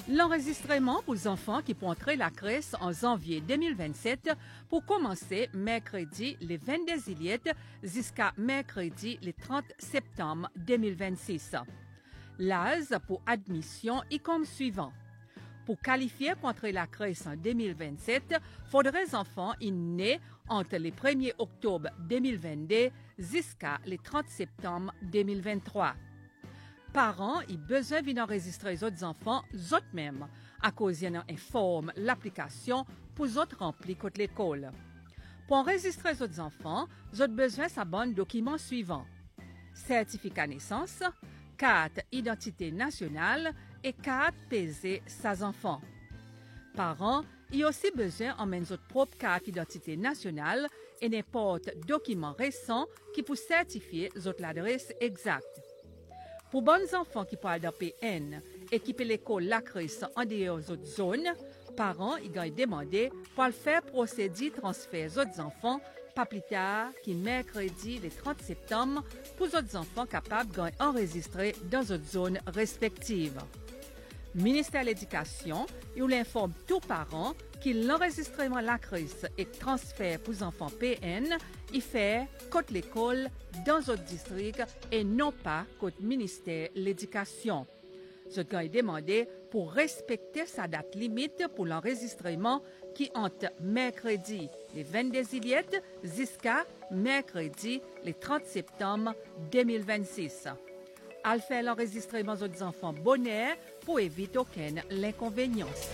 L'enregistrement pour les enfants qui pourront entrer la crèche en janvier 2027 pour commencer mercredi le 22 juillet jusqu'à mercredi le 30 septembre 2026. L'âge pour admission est comme suivant. Pour qualifier pour entrer la crèche en 2027, il faudrait les enfants nés entre le 1er octobre 2022 jusqu'à le 30 septembre 2023. Parents ont besoin d'enregistrer les autres enfants eux-mêmes à cause qu'ils informent l'application pour les autres remplir contre l'école. Pour enregistrer les autres enfants, ils ont besoin de documents suivants: certificat naissance, carte identité nationale et carte PZ sans enfants. Parents ont aussi besoin d'emmener votre propre carte d'identité nationale et n'importe document récent qui peut certifier votre adresse exacte. Pour bons enfants qui parlent d'un PN, équiper l'école la crèche en dehors des autres zones, parents ils ont demandé pour le faire procéder transfert aux autres enfants pas plus tard que mercredi le 30 septembre pour les autres enfants capables d'enregistrer dans d'autres zones respectives. Le ministère de l'Éducation informe tous parents que l'enregistrement de la crèche et transfert pour les enfants PN y fait contre l'école dans d'autres districts et non pas contre le ministère de l'Éducation. Je dois demander pour respecter sa date limite pour l'enregistrement qui entre mercredi le 22 juillet jusqu'à mercredi le 30 septembre 2026. À faire l'enregistrement des enfants bonheur pour éviter aucune inconvénience.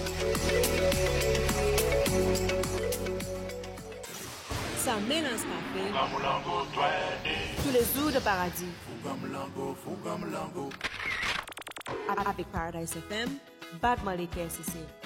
Ça mélange café tous les jours de paradis. Avec Paradise FM, Batman les KCC.